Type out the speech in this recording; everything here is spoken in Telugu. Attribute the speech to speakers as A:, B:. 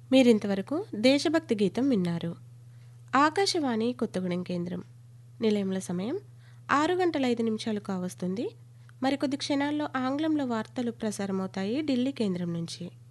A: మీరింతవరకు దేశభక్తి గీతం విన్నారు. ఆకాశవాణి కొత్తగూడెం కేంద్రం. నిలయంలో సమయం 6 గంటల 5 నిమిషాలు కావస్తుంది. మరికొద్ది క్షణాల్లో ఆంగ్లంలో వార్తలు ప్రసారమవుతాయి ఢిల్లీ కేంద్రం నుంచి.